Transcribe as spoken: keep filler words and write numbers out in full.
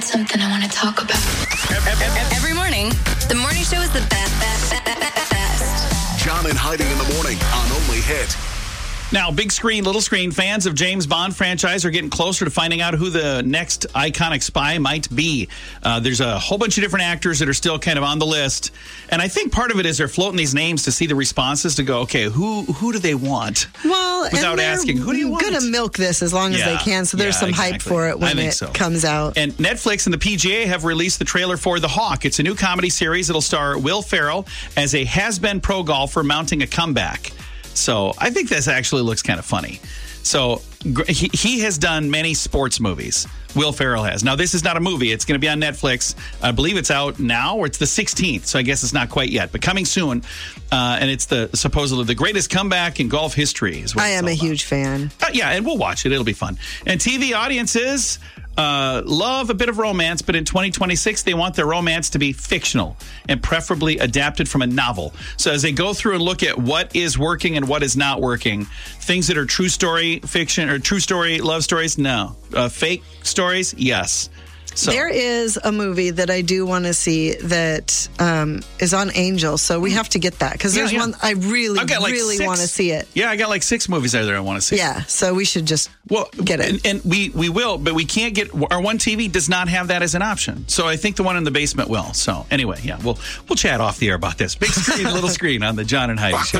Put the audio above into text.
something I want to talk about. Every morning, the morning show is the best, best, best, best. John and Heidi in the morning on Only Hit. Now, big screen, little screen, fans of James Bond franchise are getting closer to finding out who the next iconic spy might be. Uh, there's a whole bunch of different actors that are still kind of on the list. And I think part of it is they're floating these names to see the responses to go, okay, who who do they want? Well, without asking, who do you want? Going to milk this as long as Yeah, they can, so there's yeah, some exactly. hype for it when I think it so. comes out. And Netflix and the P G A have released the trailer for The Hawk. It's a new comedy series. It'll star Will Ferrell as a has-been pro golfer mounting a comeback. So I think this actually looks kind of funny. So he, he has done many sports movies. Will Ferrell has. Now, this is not a movie. It's going to be on Netflix. I believe it's out now, or it's the sixteenth, so I guess it's not quite yet, but coming soon. Uh, and it's the supposedly the greatest comeback in golf history. Is what I it's am all a about. huge fan. Uh, yeah, and we'll watch it. It'll be fun. And T V audiences uh, love a bit of romance, but in twenty twenty-six, they want their romance to be fictional and preferably adapted from a novel. So as they go through and look at what is working and what is not working, things that are true story fiction or true story love stories, no. Uh, fake stories, yes. So. There is a movie that I do want to see that um, is on Angel, so we have to get that because Yeah, there's yeah. one I really, I've got like really six. want to see it. Yeah, I got like six movies there that I want to see. Yeah, so we should just Well, get it. And, and we, we will, but we can't get, our one T V does not have that as an option. So I think the one in the basement will. So anyway, yeah, we'll, we'll chat off the air about this. Big screen, little screen on the John and Heidi Show.